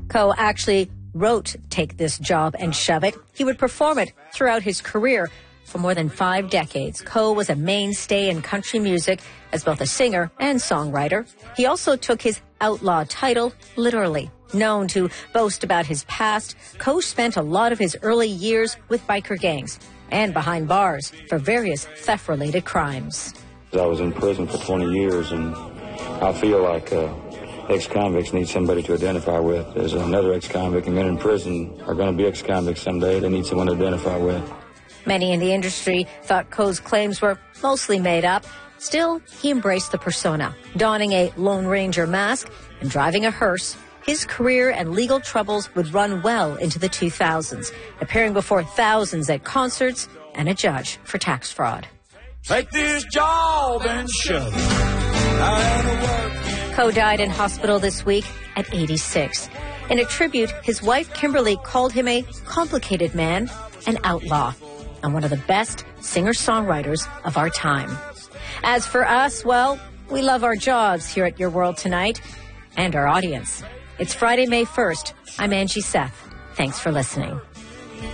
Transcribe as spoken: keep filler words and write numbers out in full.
Coe actually wrote Take This Job and Shove It. He would perform it throughout his career. For more than five decades, Coe was a mainstay in country music as both a singer and songwriter. He also took his outlaw title literally. Known to boast about his past, Coe spent a lot of his early years with biker gangs and behind bars for various theft-related crimes. I was in prison for twenty years, and I feel like uh, ex-convicts need somebody to identify with. There's another ex-convict, and men in prison are going to be ex-convicts someday. They need someone to identify with. Many in the industry thought Coe's claims were mostly made up. Still, he embraced the persona, donning a Lone Ranger mask and driving a hearse. His career and legal troubles would run well into the two thousands, appearing before thousands at concerts and a judge for tax fraud. Take this job and shove it. I had to work. Coe died in hospital this week at eighty-six. In a tribute, his wife Kimberly called him a complicated man, an outlaw, and one of the best singer-songwriters of our time. As for us, well, we love our jobs here at Your World Tonight and our audience. It's Friday, May first. I'm Angie Seth. Thanks for listening.